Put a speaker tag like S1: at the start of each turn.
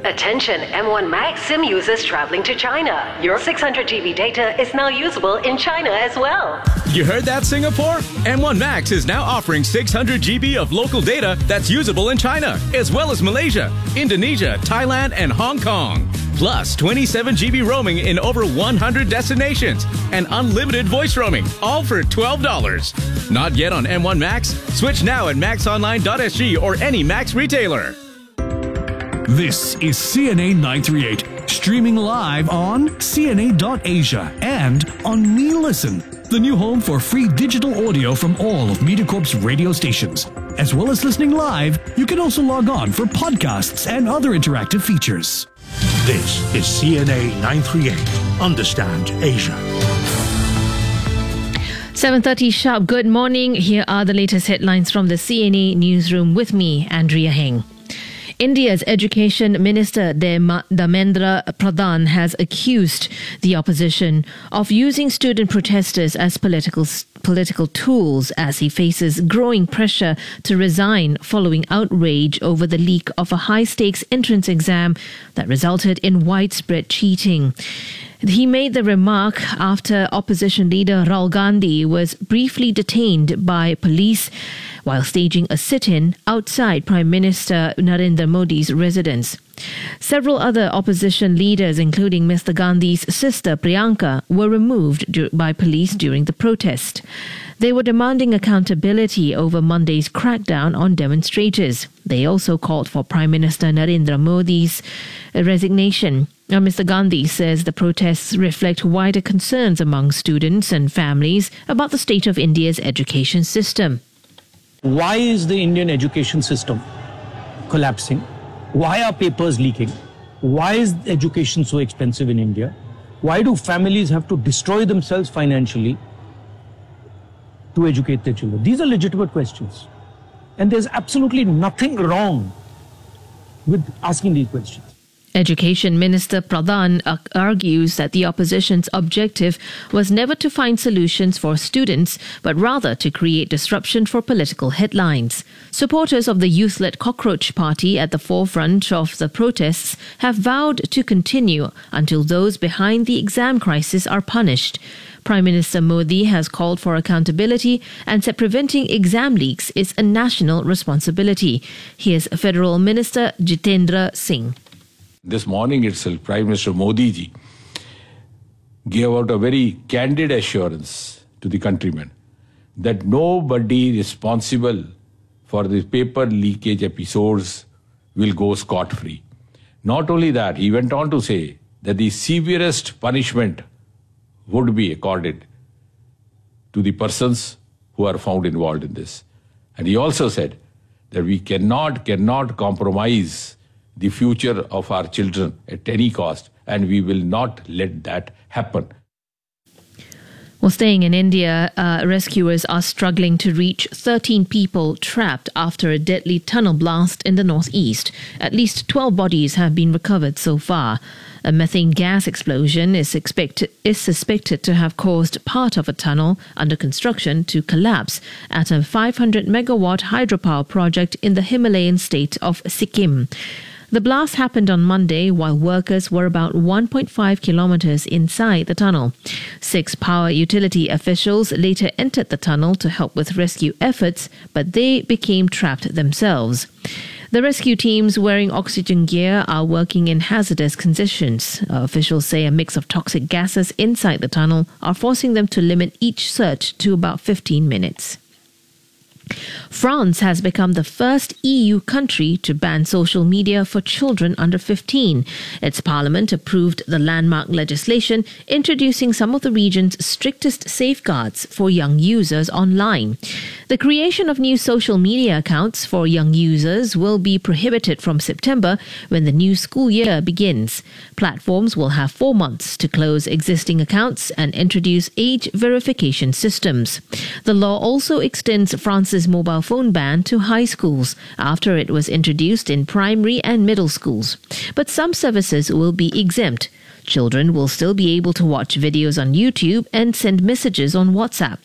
S1: Attention M1 Max SIM users traveling to China. Your 600 GB data is now usable in China as well.
S2: You heard that, Singapore? M1 Max is now offering 600 GB of local data that's usable in China, as well as Malaysia, Indonesia, Thailand, and Hong Kong. Plus 27 GB roaming in over 100 destinations and unlimited voice roaming, all for $12. Not yet on M1 Max? Switch now at maxonline.sg or any Max retailer.
S3: This is CNA 938, streaming live on CNA.Asia and on Me Listen, the new home for free digital audio from all of MediaCorp's radio stations. As well as listening live, you can also log on for podcasts and other interactive features.
S4: This is CNA 938. Understand Asia.
S5: 7:30 sharp. Good morning. Here are the latest headlines from the CNA newsroom with me, Andrea Heng. India's Education Minister Dharmendra Pradhan has accused the opposition of using student protesters as political tools as he faces growing pressure to resign following outrage over the leak of a high-stakes entrance exam that resulted in widespread cheating. He made the remark after opposition leader Rahul Gandhi was briefly detained by police while staging a sit-in outside Prime Minister Narendra Modi's residence. Several other opposition leaders, including Mr. Gandhi's sister Priyanka, were removed by police during the protest. They were demanding accountability over Monday's crackdown on demonstrators. They also called for Prime Minister Narendra Modi's resignation. Now, Mr. Gandhi says the protests reflect wider concerns among students and families about the state of India's education system.
S6: Why is the Indian education system collapsing? Why are papers leaking? Why is education so expensive in India? Why do families have to destroy themselves financially to educate their children? These are legitimate questions. And there's absolutely nothing wrong with asking these questions.
S5: Education Minister Pradhan argues that the opposition's objective was never to find solutions for students, but rather to create disruption for political headlines. Supporters of the youth-led Cockroach Party at the forefront of the protests have vowed to continue until those behind the exam crisis are punished. Prime Minister Modi has called for accountability and said preventing exam leaks is a national responsibility. Here's Federal Minister Jitendra Singh.
S7: This morning itself, Prime Minister Modi ji gave out a very candid assurance to the countrymen that nobody responsible for the paper leakage episodes will go scot-free. Not only that, he went on to say that the severest punishment would be accorded to the persons who are found involved in this. And he also said that we cannot compromise the future of our children at any cost, and we will not let that happen.
S5: Well, staying in India, rescuers are struggling to reach 13 people trapped after a deadly tunnel blast in the northeast. At least 12 bodies have been recovered so far. A methane gas explosion is suspected to have caused part of a tunnel under construction to collapse at a 500 megawatt hydropower project in the Himalayan state of Sikkim. The blast happened on Monday while workers were about 1.5 kilometers inside the tunnel. 6 power utility officials later entered the tunnel to help with rescue efforts, but they became trapped themselves. The rescue teams wearing oxygen gear are working in hazardous conditions. Officials say a mix of toxic gases inside the tunnel are forcing them to limit each search to about 15 minutes. France has become the first EU country to ban social media for children under 15. Its parliament approved the landmark legislation introducing some of the region's strictest safeguards for young users online. The creation of new social media accounts for young users will be prohibited from September when the new school year begins. Platforms will have 4 months to close existing accounts and introduce age verification systems. The law also extends France's mobile phone ban to high schools after it was introduced in primary and middle schools. But some services will be exempt. Children will still be able to watch videos on YouTube and send messages on WhatsApp.